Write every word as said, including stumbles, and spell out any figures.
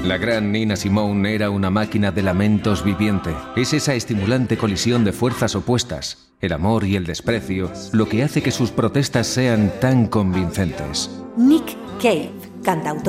La gran Nina Simone era una máquina de lamentos viviente. Es esa estimulante colisión de fuerzas opuestas, el amor y el desprecio, lo que hace que sus protestas sean tan convincentes. Nick Cave, cantautor.